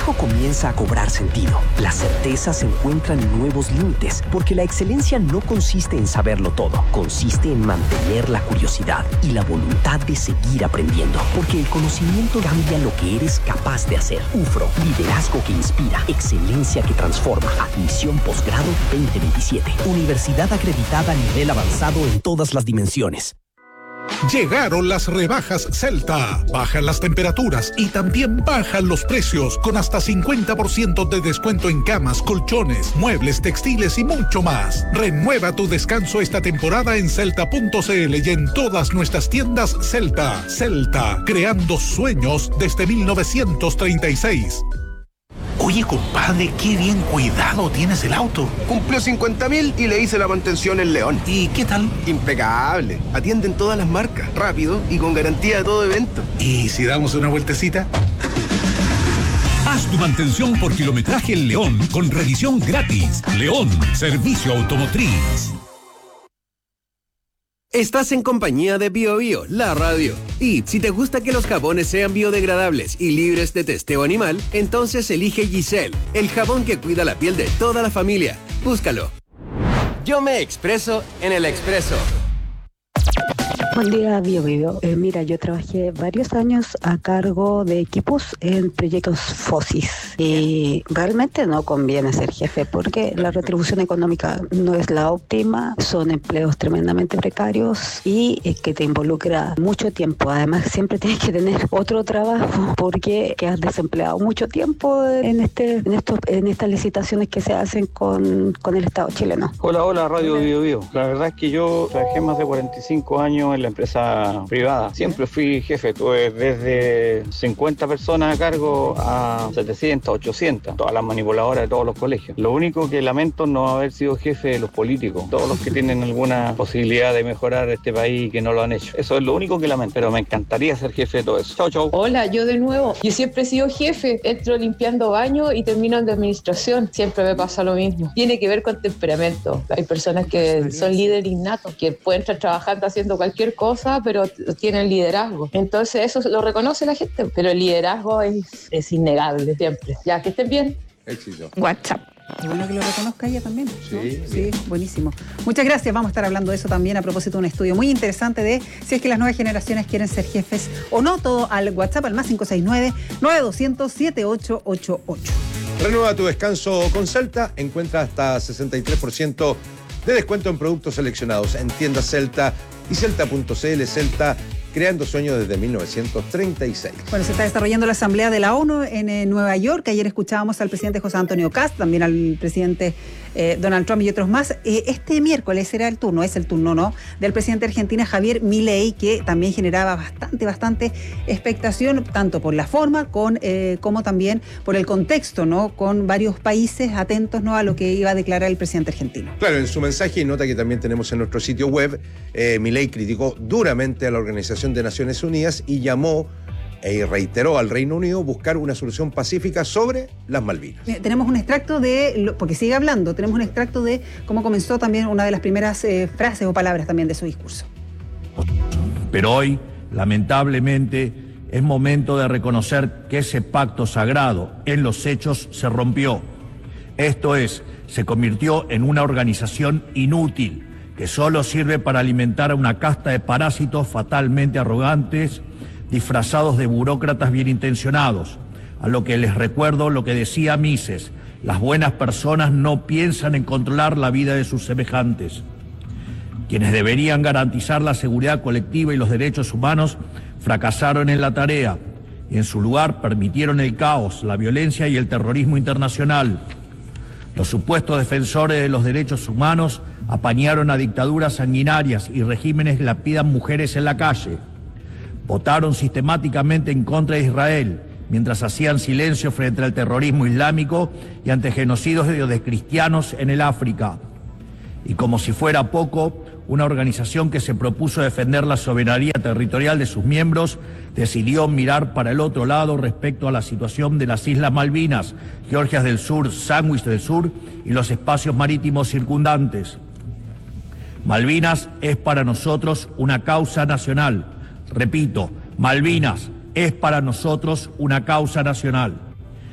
liderazgo comienza a cobrar sentido. La certeza se encuentra en nuevos límites, porque la excelencia no consiste en saberlo todo, consiste en mantener la curiosidad y la voluntad de seguir aprendiendo, porque el conocimiento cambia lo que eres capaz de hacer. UFRO, liderazgo que inspira, excelencia que transforma. Admisión posgrado 2027. Universidad acreditada a nivel avanzado en todas las dimensiones. Llegaron las rebajas Celta. Bajan las temperaturas y también bajan los precios, con hasta 50% de descuento en camas, colchones, muebles, textiles y mucho más. Renueva tu descanso esta temporada en celta.cl y en todas nuestras tiendas Celta. Celta, creando sueños desde 1936. Oye, compadre, qué bien cuidado tienes el auto. Cumplió 50.000 y le hice la mantención en León. ¿Y qué tal? Impecable. Atienden todas las marcas, rápido y con garantía de todo evento. ¿Y si damos una vueltecita? Haz tu mantención por kilometraje en León con revisión gratis. León, servicio automotriz. Estás en compañía de BioBio, la radio. Y si te gusta que los jabones sean biodegradables y libres de testeo animal, entonces elige Giselle, el jabón que cuida la piel de toda la familia. Búscalo. Yo me expreso en el expreso. Buen día, BioBio. Mira, yo trabajé varios años a cargo de equipos en proyectos FOSIS y realmente no conviene ser jefe porque la retribución económica no es la óptima, son empleos tremendamente precarios y que te involucra mucho tiempo. Además, siempre tienes que tener otro trabajo porque quedas desempleado mucho tiempo en estas licitaciones que se hacen con el Estado chileno. Hola, Radio BioBio. La verdad es que yo trabajé más de 45 años en la empresa privada. Siempre fui jefe, tuve desde 50 personas a cargo a 700, 800, todas las manipuladoras de todos los colegios. Lo único que lamento no haber sido jefe de los políticos, todos los que tienen alguna posibilidad de mejorar este país y que no lo han hecho. Eso es lo único que lamento, pero me encantaría ser jefe de todo eso. Chau. Hola, yo de nuevo. Yo siempre he sido jefe, entro limpiando baños y termino en administración. Siempre me pasa lo mismo. Tiene que ver con temperamento. Hay personas que son líderes innatos, que pueden estar trabajando haciendo cualquier cosa, pero tienen liderazgo. Entonces eso lo reconoce la gente, pero el liderazgo es innegable siempre. Ya, que estén bien. Éxito. WhatsApp. Qué bueno que lo reconozca ella también, ¿no? Sí, buenísimo. Muchas gracias. Vamos a estar hablando de eso también a propósito de un estudio muy interesante de si es que las nuevas generaciones quieren ser jefes o no. Todo al WhatsApp, al más 569-9200-7888. Renueva tu descanso con Celta. Encuentra hasta 63% de descuento en productos seleccionados en tiendas Celta y Celta.cl. Celta, creando sueños desde 1936. Bueno, se está desarrollando la Asamblea de la ONU en Nueva York. Ayer escuchábamos al presidente José Antonio Kast, también al presidente Donald Trump y otros más. Este miércoles es el turno, del presidente de Argentina, Javier Milei, que también generaba bastante expectación, tanto por la forma como también por el contexto, ¿no? Con varios países atentos, ¿no?, a lo que iba a declarar el presidente argentino. Claro, en su mensaje y nota que también tenemos en nuestro sitio web, Milei criticó duramente a la Organización de Naciones Unidas y llamó reiteró al Reino Unido buscar una solución pacífica sobre las Malvinas. Tenemos un extracto porque sigue hablando, tenemos un extracto de cómo comenzó también una de las primeras frases o palabras también de su discurso. Pero hoy, lamentablemente, es momento de reconocer que ese pacto sagrado en los hechos se rompió. Esto es, se convirtió en una organización inútil que solo sirve para alimentar a una casta de parásitos fatalmente arrogantes, disfrazados de burócratas bien intencionados. A lo que les recuerdo lo que decía Mises: las buenas personas no piensan en controlar la vida de sus semejantes. Quienes deberían garantizar la seguridad colectiva y los derechos humanos fracasaron en la tarea y en su lugar permitieron el caos, la violencia y el terrorismo internacional. Los supuestos defensores de los derechos humanos apañaron a dictaduras sanguinarias y regímenes que lapidan mujeres en la calle. Votaron sistemáticamente en contra de Israel, mientras hacían silencio frente al terrorismo islámico y ante genocidios de cristianos en el África. Y como si fuera poco, una organización que se propuso defender la soberanía territorial de sus miembros decidió mirar para el otro lado respecto a la situación de las Islas Malvinas, Georgias del Sur, Sandwich del Sur y los espacios marítimos circundantes. Malvinas es para nosotros una causa nacional. Repito, Malvinas es para nosotros una causa nacional.